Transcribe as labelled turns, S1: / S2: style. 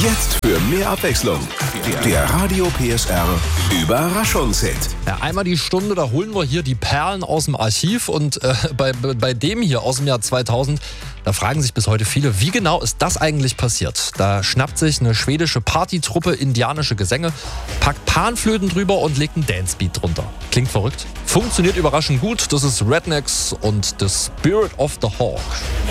S1: Jetzt für mehr Abwechslung. Der Radio PSR Überraschungshit.
S2: Ja, einmal die Stunde, da holen wir hier die Perlen aus dem Archiv. Und bei dem hier aus dem Jahr 2000, da fragen sich bis heute viele, wie genau ist das eigentlich passiert? Da schnappt sich eine schwedische Partytruppe indianische Gesänge, packt Panflöten drüber und legt einen Dancebeat drunter. Klingt verrückt? Funktioniert überraschend gut. Das ist Rednecks und The Spirit of the Hawk.